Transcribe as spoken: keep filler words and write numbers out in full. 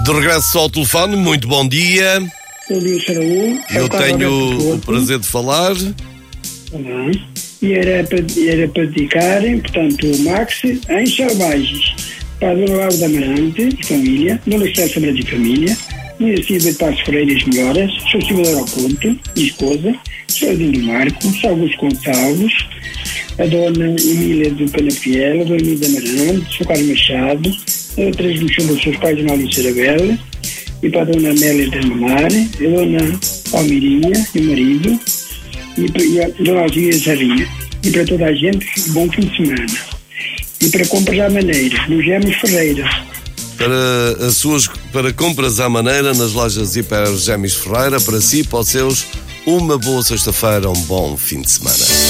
De regresso ao telefone, muito bom dia. Bom dia, Saraú. Eu tenho o prazer de falar. Olá. E era para, era para dedicar, portanto, o Max em Selvagens, para a Dona Laura da Amarante e família, Dona Estela Sabrante e família, Minha Silvia de Passos Ferreira e as melhoras, Sr. Silvador Alconte e esposa, Sardinho do Marco, Sr. Augusto Gonçalves, a Dona Emília do Canapiel, a Dona Emília da Amarante, Sr. Carlos Machado, a transmissão dos seus pais, Maria Isabel, e para a Dona Amélia de Mar, a Dona Palmirinha e o marido, e, e a Dona Alzia Zarinha, e para toda a gente, bom fim de semana. E para compras à maneira, no Gêmeos Ferreira. Para as suas para compras à maneira nas lojas Hiper Gêmeos Ferreira, para si e para os seus, uma boa sexta-feira, um bom fim de semana.